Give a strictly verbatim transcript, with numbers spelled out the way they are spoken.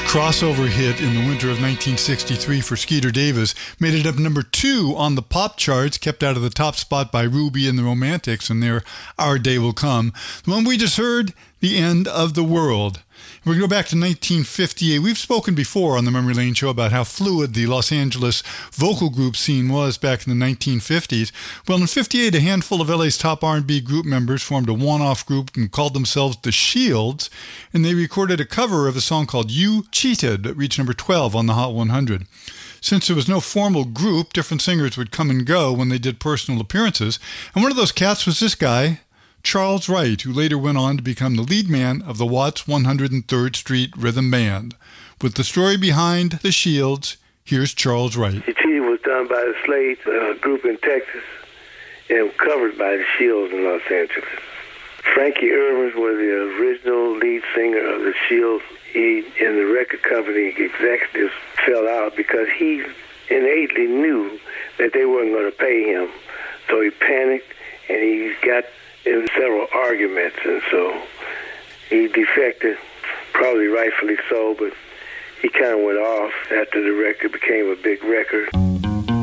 crossover hit in the winter of nineteen sixty-three for Skeeter Davis made it up number two on the pop charts, kept out of the top spot by Ruby and the Romantics and their Our Day Will Come. The one we just heard, The End of the World. We're going to go back to nineteen fifty-eight. We've spoken before on the Memory Lane Show about how fluid the Los Angeles vocal group scene was back in the nineteen fifties. Well, in fifty-eight, a handful of L A's top R and B group members formed a one-off group and called themselves The Shields, and they recorded a cover of a song called You Cheated that reached number twelve on the Hot one hundred. Since there was no formal group, different singers would come and go when they did personal appearances, and one of those cats was this guy, Charles Wright, who later went on to become the lead man of the Watts one hundred third Street Rhythm Band. With the story behind The Shields, here's Charles Wright. The Cheated was done by the Slade uh, group in Texas and covered by The Shields in Los Angeles. Frankie Irvins was the original lead singer of The Shields. He and the record company executives fell out because he innately knew that they weren't going to pay him. So he panicked and he got in several arguments, and so he defected, probably rightfully so, but he kind of went off after the record became a big record.